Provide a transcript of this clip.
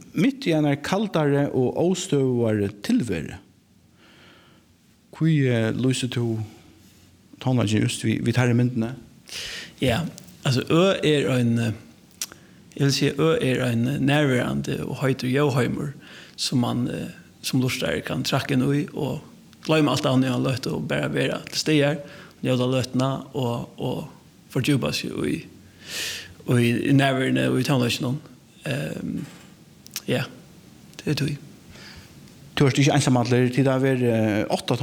mitt i en kaldare og åstøvare tilvære. Hvor lyser du tonlagen just vi tar i myndene? Ja, altså en jeg vil si en nærværende og høyt og jøheimer som man som lustar kan trakke inn i og glemme alt annet han løt og bare være til steder, gjøre løtene og fordjupa seg i nærværende og i tonlagen. Ja, det tog. Du er ikke ensamhandler til det er 8